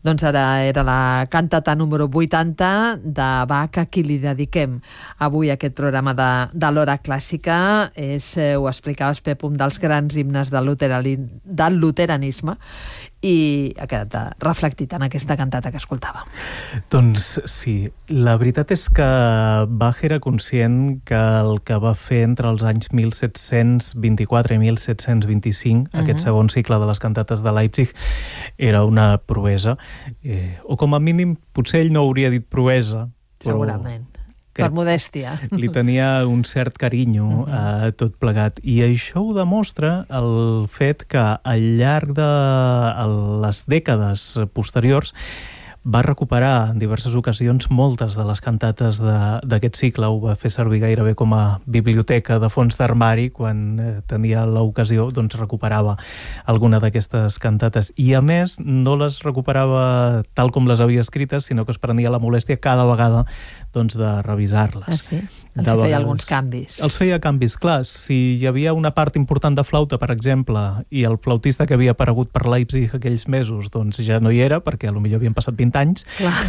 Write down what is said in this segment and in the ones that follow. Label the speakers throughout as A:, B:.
A: Doncs ara era la cantata número 80 de Bach, a qui li dediquem avui aquest programa de l'Hora Clàssica. Ho explicaves, Pep, un dels grans himnes del luteranisme, i ha quedat reflectit en aquesta cantata que escoltàvem.
B: Doncs sí, la veritat és que Bach era conscient que el que va fer entre els anys 1724 i 1725, aquest segon cicle de les cantates de Leipzig, era una proesa, o com a mínim potser ell no hauria dit proesa,
A: segurament. Per modèstia.
B: Li tenia un cert carinyo a tot plegat. I això ho demostra el fet que al llarg de les dècades posteriors va recuperar en diverses ocasions moltes de les cantates d'aquest cicle. Ho va fer servir gairebé com a biblioteca de fons d'armari. Quan tenia l'ocasió, doncs recuperava alguna d'aquestes cantates. I a més, no les recuperava tal com les havia escrites, sinó que es prenia la molèstia cada vegada doncs, de revisar-les.
A: Ah, sí? Els feia alguns canvis.
B: Els feia canvis, clar. Si hi havia una part important de flauta, per exemple, i el flautista que havia aparegut per Leipzig aquells mesos, doncs ja no hi era, perquè potser havien passat 20 anys,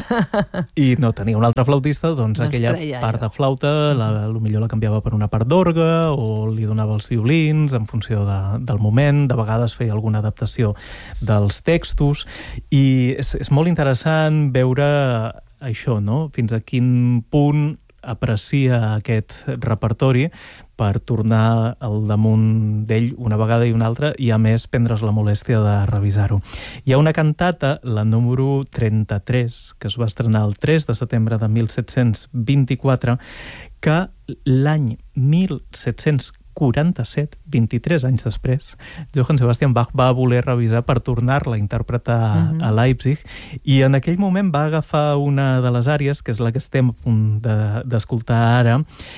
B: i no tenia un altre flautista, doncs aquella part de flauta potser la canviava per una part d'orgue, o li donava els violins en funció del moment. De vegades feia alguna adaptació dels textos, i és molt interessant veure això, no? Fins a quin punt aprecia aquest repertori per tornar al damunt d'ell una vegada i una altra, i a més prendre's la molèstia de revisar-ho. Hi ha una cantata, la número 33, que es va estrenar el 3 de setembre de 1724, que l'any 1747, 23 anys després, Johann Sebastian Bach va voler revisar per tornar-la a interpretar a Leipzig, i en aquell moment va agafar una de les àries, que és la que estem a punt d'escoltar ara,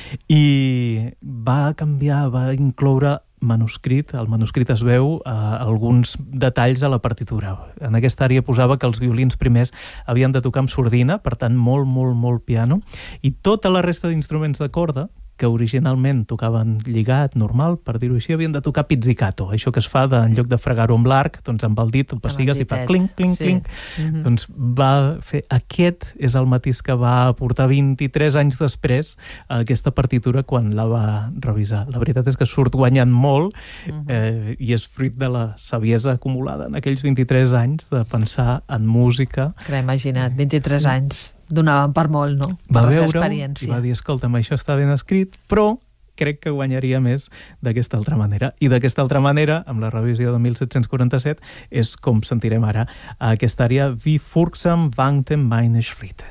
B: i va canviar, va incloure manuscrit. El manuscrit es veu alguns detalls a la partitura. En aquesta àrea posava que els violins primers havien de tocar amb sordina, per tant molt, molt, molt piano, i tota la resta d'instruments de corda, que originalment tocaven lligat, normal, per dir-ho així, havien de tocar pizzicato, això que es fa en lloc de fregar-ho amb l'arc, doncs amb el dit el pessigues i fa clinc, clinc, clinc. Doncs va fer... Aquest és el matís que va aportar 23 anys després a aquesta partitura quan la va revisar. La veritat és que surt guanyant molt, i és fruit de la saviesa acumulada en aquells 23 anys de pensar en música.
A: Clar, imagina't, 23 anys donaven per molt, no?
B: Va veure-ho i va dir, escolta'm, això està ben escrit, però crec que guanyaria més d'aquesta altra manera. I d'aquesta altra manera, amb la revisió de 1747, és com sentirem ara aquesta àrea Wie furgsam wankten meine Schritte.